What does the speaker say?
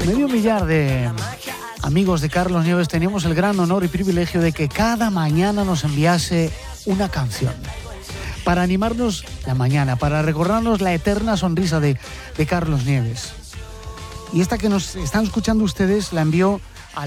medio millar de amigos de Carlos Nieves teníamos el gran honor y privilegio de que cada mañana nos enviase una canción para animarnos la mañana, para recordarnos la eterna sonrisa de Carlos Nieves. Y esta que nos están escuchando ustedes la envió